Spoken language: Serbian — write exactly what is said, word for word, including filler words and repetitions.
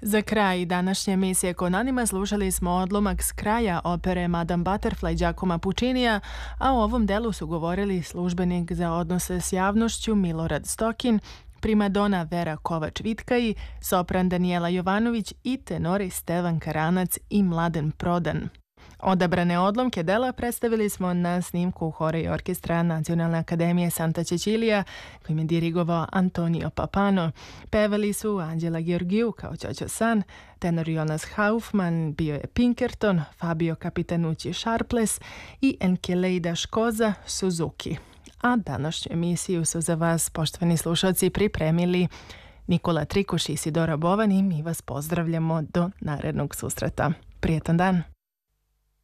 Za kraj današnje emisije Konanima slušali smo odlomak s kraja opere Madame Butterfly Giacomo Puccinija, a u ovom delu su govorili službenik za odnose s javnošću Milorad Stokin, primadona Vera Kovač-Vitkaji, sopran Danijela Jovanović i tenori Stevan Karanac i Mladen Prodan. Odabrane odlomke dela predstavili smo na snimku hora i orkestra Nacionalne akademije Santa Cecilia, kojim je dirigovao Antonio Papano. Pevali su Anđela Georgiju kao Ćoćo San, tenor Jonas Haufman bio je Pinkerton, Fabio Capitanucci Sharpless i Enkeleida Škoza Suzuki. A današnju emisiju su za vas, poštovani slušalci, pripremili Nikola Trikuš i Sidora Bovan i mi vas pozdravljamo do narednog susreta. Prijetan dan!